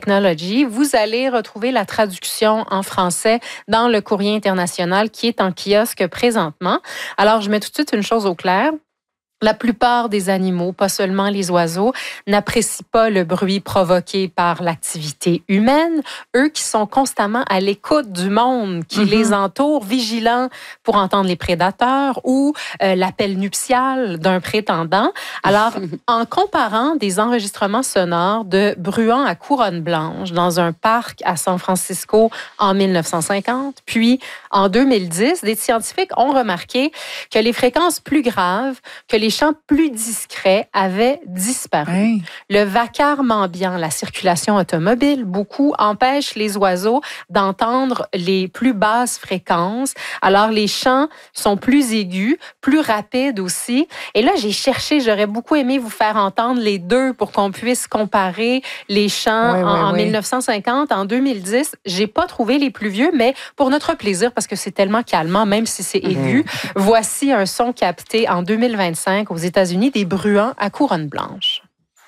Technology. Vous allez retrouver la traduction en français dans le Courrier international qui est en kiosque présentement. Alors, je mets tout de suite une chose au clair. La plupart des animaux, pas seulement les oiseaux, n'apprécient pas le bruit provoqué par l'activité humaine. Eux qui sont constamment à l'écoute du monde qui les entoure, vigilants pour entendre les prédateurs ou l'appel nuptial d'un prétendant. Alors, en comparant des enregistrements sonores de bruants à couronne blanche dans un parc à San Francisco en 1950, puis en 2010, des scientifiques ont remarqué que les fréquences plus graves, que les chants plus discrets avaient disparu. Hey. Le vacarme ambiant, la circulation automobile, beaucoup empêche les oiseaux d'entendre les plus basses fréquences. Alors, les chants sont plus aigus, plus rapides aussi. Et là, j'ai cherché, j'aurais beaucoup aimé vous faire entendre les deux pour qu'on puisse comparer les chants en 1950, en 2010. J'ai pas trouvé les plus vieux, mais pour notre plaisir, parce que c'est tellement calmant, même si c'est aigu, voici un son capté en 2025 aux États-Unis des bruants à couronne blanche.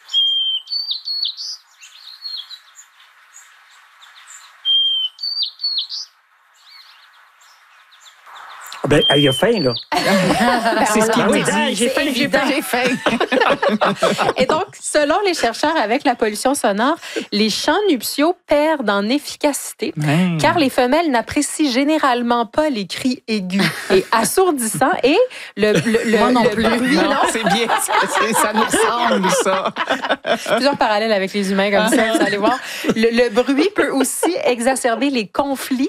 Ben, il a faim, là. C'est ce qu'il dit. J'ai faim. Et donc, selon les chercheurs, avec la pollution sonore, les chants nuptiaux perdent en efficacité, car les femelles n'apprécient généralement pas les cris aigus et assourdissants et Moi non plus. Bruit, non, c'est bien. Ça nous ressemble, ça. Plusieurs parallèles avec les humains, comme ça, vous allez voir. Le bruit peut aussi exacerber les conflits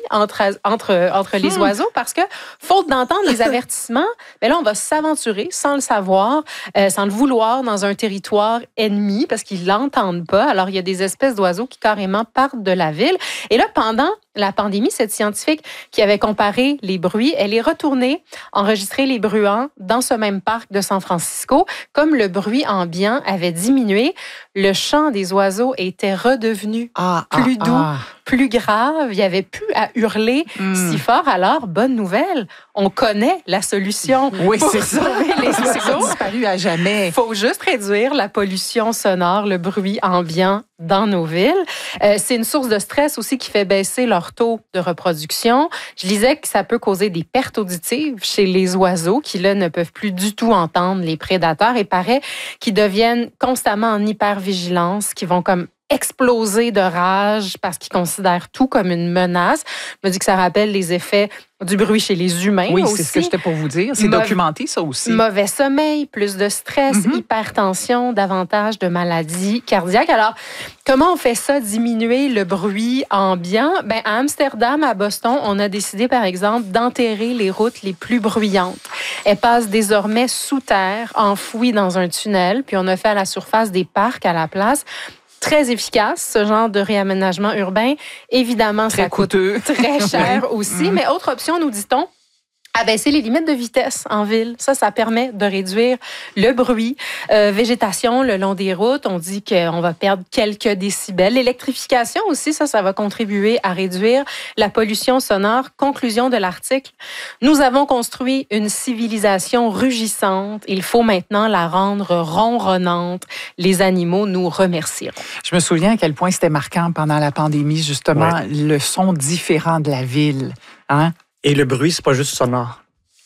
entre les oiseaux, parce que, faute d'entendre les avertissements, mais là, on va s'aventurer sans le savoir, sans le vouloir, dans un territoire ennemi parce qu'ils l'entendent pas. Alors, il y a des espèces d'oiseaux qui carrément partent de la ville. Et là, pendant la pandémie, cette scientifique qui avait comparé les bruits, elle est retournée enregistrer les bruants dans ce même parc de San Francisco. Comme le bruit ambiant avait diminué, le chant des oiseaux était redevenu plus doux, plus grave. Il n'y avait plus à hurler si fort. Alors, bonne nouvelle, on connaît la solution pour sauver les oiseaux. Disparu à jamais. Il faut juste réduire la pollution sonore, le bruit ambiant dans nos villes. C'est une source de stress aussi qui fait baisser leur taux de reproduction. Je lisais que ça peut causer des pertes auditives chez les oiseaux qui, là, ne peuvent plus du tout entendre les prédateurs et paraît qu'ils deviennent constamment en hypervigilance, qui vont comme exploser de rage parce qu'ils considèrent tout comme une menace. Je me dis que ça rappelle les effets du bruit chez les humains aussi. Oui, c'est ce que j'étais pour vous dire. C'est documenté, ça aussi. Mauvais sommeil, plus de stress, hypertension, davantage de maladies cardiaques. Alors, comment on fait ça, diminuer le bruit ambiant? Ben, à Amsterdam, à Boston, on a décidé, par exemple, d'enterrer les routes les plus bruyantes. Elles passent désormais sous terre, enfouies dans un tunnel, puis on a fait à la surface des parcs à la place. Très efficace, ce genre de réaménagement urbain. Évidemment, ça coûte très cher aussi. Mais autre option, nous dit-on, abaisser les limites de vitesse en ville. Ça permet de réduire le bruit. Végétation le long des routes, on dit qu'on va perdre quelques décibels. L'électrification aussi, ça va contribuer à réduire la pollution sonore. Conclusion de l'article, nous avons construit une civilisation rugissante. Il faut maintenant la rendre ronronnante. Les animaux nous remercieront. Je me souviens à quel point c'était marquant pendant la pandémie, justement, le son différent de la ville. Hein? Et le bruit, c'est pas juste sonore.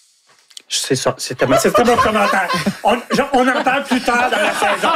C'est ça. C'était mon commentaire. On en parle plus tard dans la saison.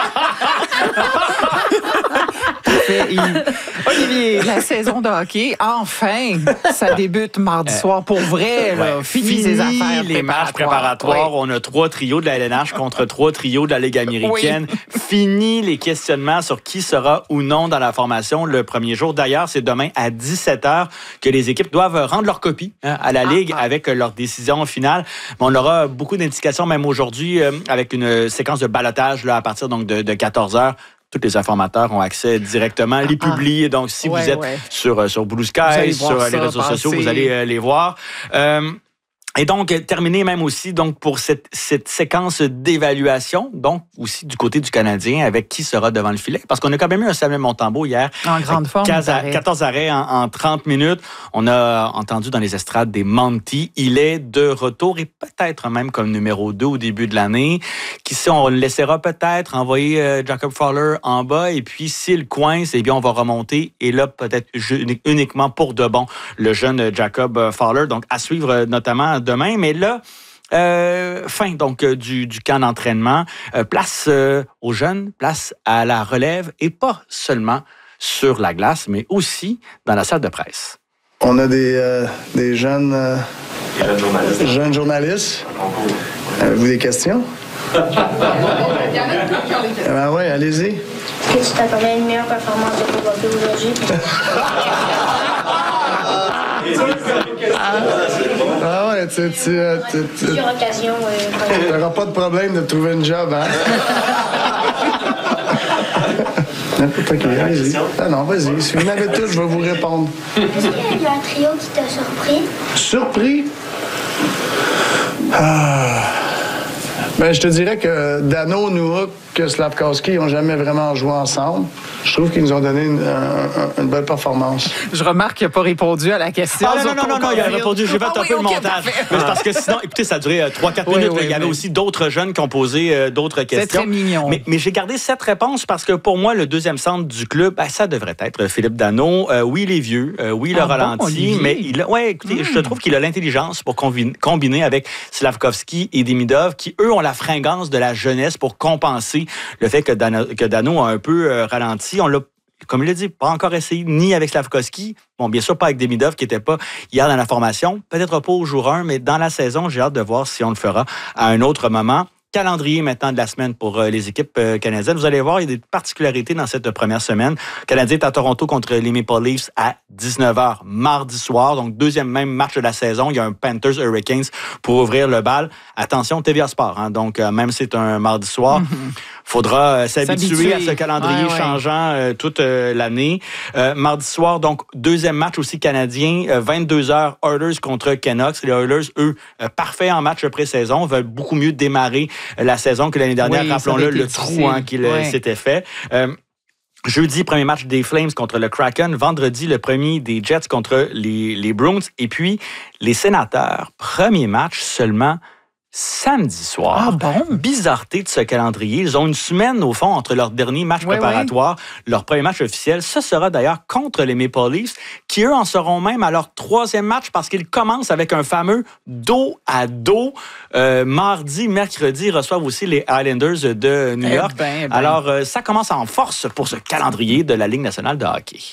Olivier, la saison de hockey, enfin, ça débute mardi soir pour vrai. Fini ces affaires. Les matchs préparatoires. On a 3 trios de la LNH contre 3 trios de la Ligue américaine. Fini les questionnements sur qui sera ou non dans la formation le premier jour. D'ailleurs, c'est demain à 17h que les équipes doivent rendre leur copie à la Ligue avec leur décision finale. Mais on aura beaucoup d'indications, même aujourd'hui, avec une séquence de ballottage là, à partir donc, de 14h. Tous les informateurs ont accès directement à les publier. Donc, si vous êtes sur Blue Sky, sur les réseaux sociaux, vous allez les voir. Et donc, terminé même aussi donc pour cette séquence d'évaluation, donc aussi du côté du Canadien, avec qui sera devant le filet. Parce qu'on a quand même eu un Samuel Montembeault hier. En grande forme. 14 arrêts en 30 minutes. On a entendu dans les estrades des Monty. Il est de retour et peut-être même comme numéro 2 au début de l'année. Qui sait, on le laissera peut-être envoyer Jacob Fowler en bas. Et puis, s'il coince, eh bien, on va remonter. Et là, peut-être uniquement pour de bon, le jeune Jacob Fowler. Donc, à suivre notamment demain, mais là, fin donc du camp d'entraînement, place aux jeunes, place à la relève et pas seulement sur la glace, mais aussi dans la salle de presse. On a des jeunes journalistes. Avez-vous des questions? Ben oui, allez-y. Est-ce que tu t'attendais à une meilleure performance de Bobby aujourd'hui? Ah ouais, Plusieurs occasions. t'auras pas de problème de trouver une job, hein? N'importe qui, allez-y. Ah non, vas-y. Si vous m'avez tout, je vais vous répondre. Est-ce qu'il y a eu un trio qui t'a surpris? Surpris? Ben, je te dirais que Dano, Nurk, que Slafkowski n'ont jamais vraiment joué ensemble. Je trouve qu'ils nous ont donné une belle performance. Je remarque qu'il n'a pas répondu à la question. Ah, non, il a répondu. J'ai fait un peu le montage. Mais c'est parce que sinon, écoutez, ça a duré 3-4 minutes. Il y avait aussi d'autres jeunes qui ont posé d'autres questions. C'est très mignon. Mais j'ai gardé cette réponse parce que pour moi, le deuxième centre du club, ça devrait être Philippe Danault. Oui, il est vieux. Oui, il a ralenti. Mais écoutez, je trouve qu'il a l'intelligence pour combiner avec Slafkowski et Demidov, qui, eux, ont la fringance de la jeunesse pour compenser le fait que Danault a un peu ralenti. On l'a, comme il l'a dit, pas encore essayé, ni avec Slafkowski. Bon, bien sûr, pas avec Demidov, qui n'était pas hier dans la formation. Peut-être pas au jour 1, mais dans la saison, j'ai hâte de voir si on le fera à un autre moment. Calendrier maintenant de la semaine pour les équipes canadiennes. Vous allez voir, il y a des particularités dans cette première semaine. Le Canadien est à Toronto contre les Maple Leafs à 19h mardi soir. Donc, deuxième même match de la saison. Il y a un Panthers Hurricanes pour ouvrir le bal. Attention, TVA Sport. Hein? Donc, même si c'est un mardi soir, faudra s'habituer à ce calendrier changeant toute l'année. Mardi soir, donc, deuxième match aussi canadien. 22h, Oilers contre Canucks. Les Oilers, eux, parfaits en match pré-saison, veulent beaucoup mieux démarrer la saison que l'année dernière. Rappelons-le, le trou qu'il s'était fait. Jeudi, premier match des Flames contre le Kraken. Vendredi, le premier des Jets contre les Bruins. Et puis, les Sénateurs, premier match seulement samedi soir. Ah bon? Bizarreté de ce calendrier. Ils ont une semaine, au fond, entre leur dernier match préparatoire, leur premier match officiel. Ça sera d'ailleurs contre les Maple Leafs, qui, eux, en seront même à leur troisième match parce qu'ils commencent avec un fameux dos à dos. Mardi, mercredi, ils reçoivent aussi les Islanders de New York. Alors, ça commence en force pour ce calendrier de la Ligue nationale de hockey.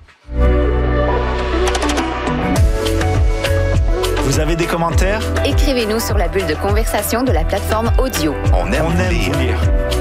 Vous avez des commentaires? Écrivez-nous sur la bulle de conversation de la plateforme audio. On aime vous lire.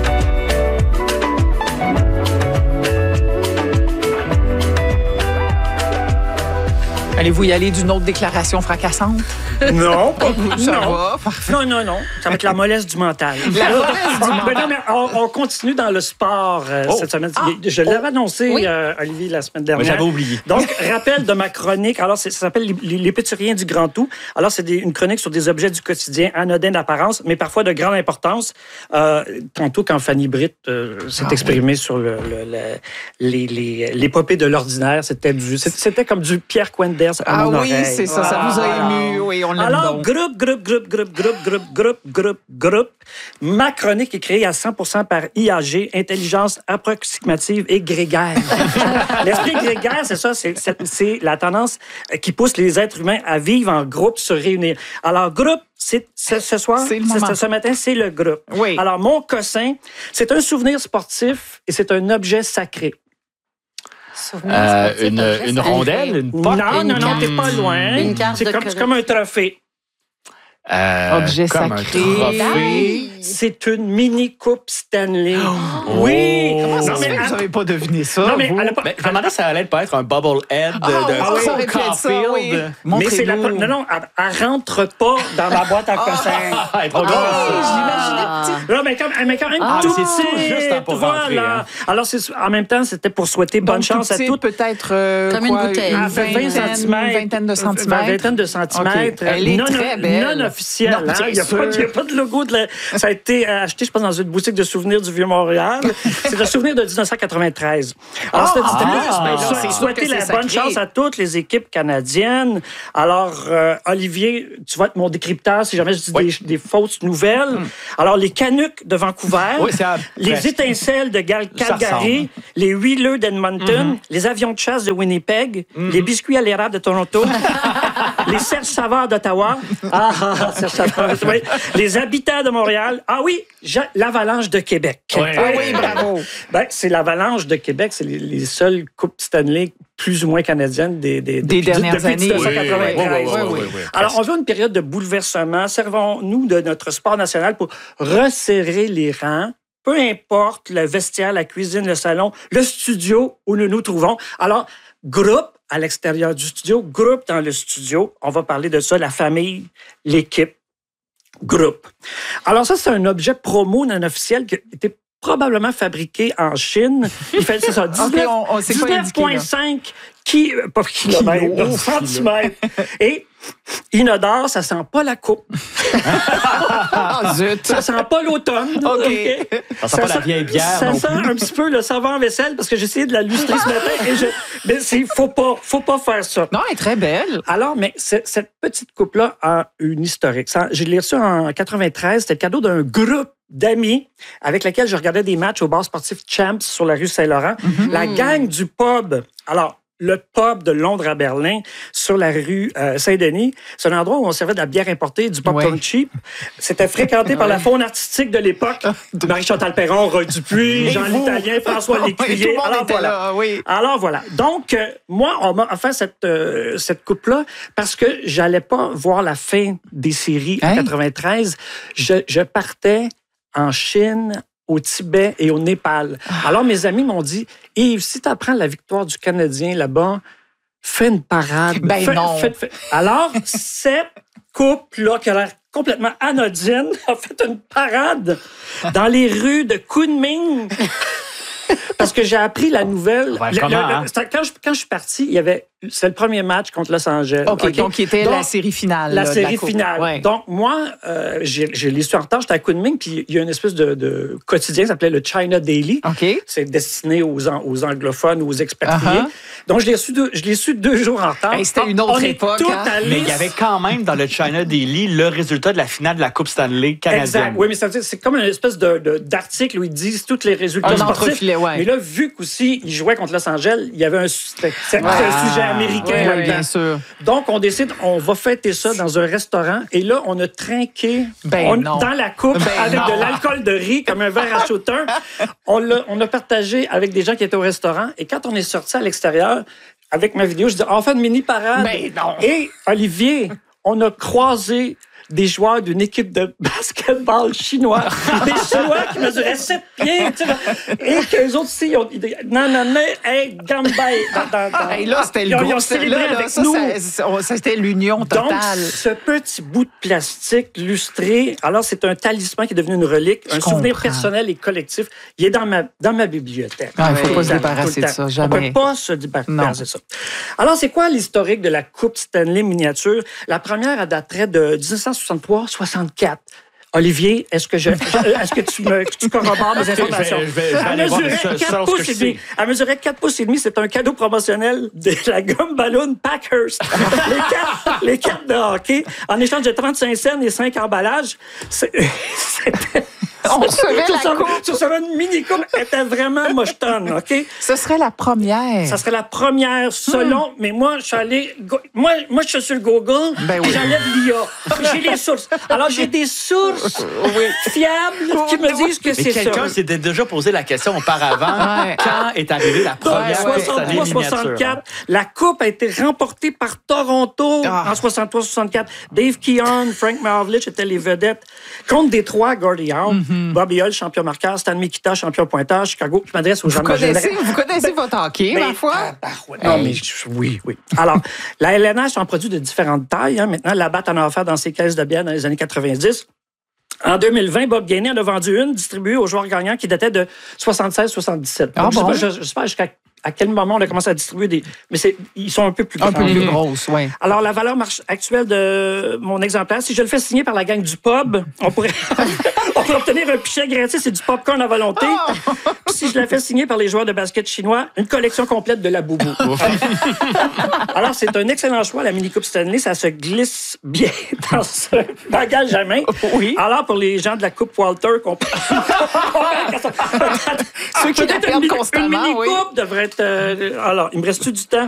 Allez-vous y aller d'une autre déclaration fracassante? Non, Ça va, parfait. Non. Ça va être la mollesse du mental. La mollesse du mental. Non, mais on continue dans le sport cette semaine. Je l'avais annoncé, Olivier, la semaine dernière. Mais j'avais oublié. Donc, rappel de ma chronique. Alors, ça s'appelle L'épicurien du grand tout. Alors, c'est une chronique sur des objets du quotidien anodins d'apparence, mais parfois de grande importance. Tantôt, quand Fanny Britt s'est exprimée sur l'épopée de l'ordinaire, c'était comme du Pierre Quenders à mon oreille. C'est ça, ça vous a ému. Oui, on l'aime. Alors, donc. groupe. Ma chronique est créée à 100% par IAG, intelligence approximative et grégaire. L'esprit grégaire, c'est ça, c'est la tendance qui pousse les êtres humains à vivre en groupe, se réunir. Alors, groupe, ce matin, c'est le groupe. Oui. Alors, mon cossin, c'est un souvenir sportif et c'est un objet sacré. Une rondelle, une pote? Non, t'es pas loin. Une carte c'est comme un trophée. Objet comme sacré. un trophée. c'est une mini-coupe Stanley. Oui! Comment ça Non, se fait mais que vous n'avez pas deviné ça? Non, mais vous? elle a pas- Je me demandais si ça allait pas être un bubble head de ça aurait pu être ça, oui. Mais c'est la... Montrez-nous. Non, elle rentre pas dans ma boîte à cossins. Elle est trop grosse. Je l'imaginais Non, mais quand même Ah, tout mais c'est tout petit. juste pour rentrer, hein. Alors, en même temps, c'était pour souhaiter bonne chance à toutes. Peut-être Comme une bouteille. Elle fait 20 centimètres. vingtaine de centimètres. Vingtaine de centimètres. OK. Elle est très belle. Non officielle. Non, bien Il n'y a pas de logo. Ça a été acheté, je pense, dans une boutique de souvenirs du Vieux-Montréal. C'est le souvenir de 1993. Alors, c'était c'est sûr souhaiter que la c'est bonne sacré. chance à toutes les équipes canadiennes. Alors, Olivier, tu vas être mon décrypteur si jamais je dis des fausses nouvelles. Alors, les Canucks de Vancouver, Oui, c'est les presque. Étincelles de Calgary, les Wheelers d'Edmonton, les avions de chasse de Winnipeg, les biscuits à l'érable de Toronto, les Serge Savard d'Ottawa, Serge Savard, oui. Les habitants de Montréal, l'Avalanche de Québec. Ouais. Ah oui, bravo. Ben, c'est l'Avalanche de Québec, c'est les seules coupes Stanley plus ou moins canadiennes des dernières années. 1993. Oui. Alors, on veut une période de bouleversement. Servons-nous de notre sport national pour resserrer les rangs. Peu importe le vestiaire, la cuisine, le salon, le studio où nous nous trouvons. Alors, groupe à l'extérieur du studio, groupe dans le studio. On va parler de ça, la famille, l'équipe, groupe. Alors ça, c'est un objet promo non officiel qui était probablement fabriqué en Chine. Il fait, c'est ça, 19,5 centimètres. Et inodore, ça sent pas la coupe. Ah, zut. Ça sent pas l'automne. OK. Ça sent pas la vieille bière Ça non sent un petit peu le savon en vaisselle parce que j'ai essayé de la lustrer ce matin mais faut pas faire ça. Non, elle est très belle. Alors, mais cette petite coupe-là a une historique. Je l'ai reçue en 93. C'était le cadeau d'un groupe d'amis avec lequel je regardais des matchs au bar sportif Champs sur la rue Saint-Laurent. La gang du pub. Alors, le pub de Londres à Berlin, sur la rue Saint-Denis. C'est un endroit où on servait de la bière importée, du popcorn cheap. C'était fréquenté par la faune artistique de l'époque. Marie-Chantal Perron, Roy Dupuis, Jean l'Italien, François Lécuyer. Tout le monde était là, oui. Alors voilà. Donc, moi, on m'a offert cette coupe-là parce que j'allais pas voir la fin des séries en 93. Je partais en Chine, au Tibet et au Népal. Alors, mes amis m'ont dit, Yves, si tu apprends la victoire du Canadien là-bas, fais une parade. Non. Alors, cette coupe-là, qui a l'air complètement anodine, a fait une parade dans les rues de Kunming. Parce que j'ai appris la nouvelle. Quand je suis parti, c'est le premier match contre Los Angeles. OK, donc qui était la série finale. La de série coupe. finale. Ouais. Donc, moi, j'ai lu en retard, j'étais à Kunming, puis il y a une espèce de quotidien qui s'appelait le China Daily. OK. C'est destiné aux anglophones, aux expatriés. Donc, je l'ai su 2 jours en retard. Hey, c'était une autre époque. Mais il y avait quand même dans le China Daily le résultat de la finale de la Coupe Stanley canadienne. Exact. Oui, mais c'est comme une espèce d'article où ils disent tous les résultats sportifs. Mais là, vu qu'aussi, ils jouaient contre Los Angeles, il y avait un sujet américain là-dedans. Bien sûr. Donc, on décide, on va fêter ça dans un restaurant. Et là, on a trinqué dans la coupe avec de l'alcool de riz, comme un verre à shooter. On a partagé avec des gens qui étaient au restaurant. Et quand on est sorti à l'extérieur, avec ma vidéo, je dis, on fait une mini-parade. Et Olivier, on a croisé des joueurs d'une équipe de basketball chinois. Des Chinois qui mesuraient 7 pieds. Tu sais, et qu'eux autres aussi, Gambay. Et là, c'était le Ils ont gros. célébré Là, avec ça, nous. c'était l'union totale. Donc, ce petit bout de plastique lustré, alors c'est un talisman qui est devenu une relique, un souvenir personnel et collectif. Il est dans ma bibliothèque. Il ne faut pas se débarrasser de ça, jamais. On ne peut pas se débarrasser de ça. Alors, c'est quoi l'historique de la Coupe Stanley miniature? La première, elle daterait de 1963-64. Olivier, est-ce que tu corrobores mes informations? Je vais aller voir ça, ce que je sais. Elle mesurait 4 pouces et demi. C'est un cadeau promotionnel de la gomme ballon Packhurst. les cartes de hockey. En échange de 35 cents et 5 emballages, c'était On recevait la coupe. Tu recevais une mini-coupe. Elle était vraiment mochetonne, OK? Ce serait la première. Ça serait la première selon... Mais moi, je suis allé... Moi, je suis sur le Google Ben oui. et j'enlève l'IA. J'ai les sources. Alors, j'ai des sources fiables qui me disent que Mais c'est ça. quelqu'un s'était déjà posé la question auparavant. Ouais. Quand est arrivée la première course à l'éliminature? 63-64. La coupe a été remportée par Toronto en 63-64. Dave Keon, Frank Maravlich étaient les vedettes. Contre Détroit, Gordie Howe, Bobby Hull, champion marqueur, Stan Mikita, champion pointeur, Chicago. Je m'adresse aux gens de ma génération. Vous connaissez votre hockey, ma foi? Non, mais oui. Alors, la LNH en produit de différentes tailles. Maintenant, la batte en a offert dans ses caisses de bière dans les années 90. En 2020, Bob Gainey en a vendu une distribuée aux joueurs gagnants qui datait de 76-77. Ah bon? Je sais pas jusqu'à quel moment on a commencé à distribuer des... Mais ils sont un peu plus grands. Un peu plus grosses, oui. Alors, la valeur actuelle de mon exemplaire, si je le fais signer par la gang du pub, on pourrait obtenir un pichet gratis et du popcorn à volonté. Puis si je la fais signer par les joueurs de basket chinois, une collection complète de la boubou. Alors, c'est un excellent choix, la mini-coupe Stanley. Ça se glisse bien dans ce bagage à main. Oui. Alors, pour les gens de la coupe Walter, Ceux qui la perdent constamment, une mini-coupe devrait être... alors, il me reste-tu du temps?